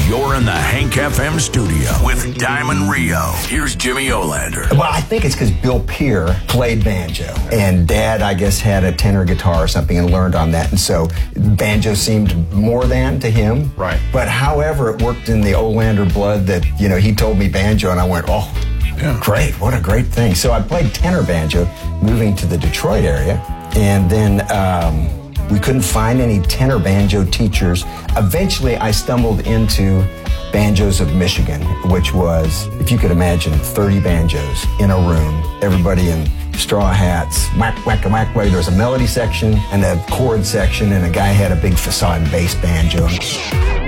You're in the Hank FM studio with Diamond Rio. Here's Jimmy Olander. Well, I think it's because Bill Peer played banjo, and Dad, I guess, had a tenor guitar or something and learned on that, and so banjo seemed more than to him. Right. But however, it worked in the Olander blood that, you know, he told me banjo, and I went, oh, yeah, great, what a great thing. So I played tenor banjo, moving to the Detroit area, and then we couldn't find any tenor banjo teachers. Eventually, I stumbled into Banjos of Michigan, which was, if you could imagine, 30 banjos in a room, everybody in straw hats, whack, whack, whack, whack. There was a melody section and a chord section, and a guy had a big facade bass banjo.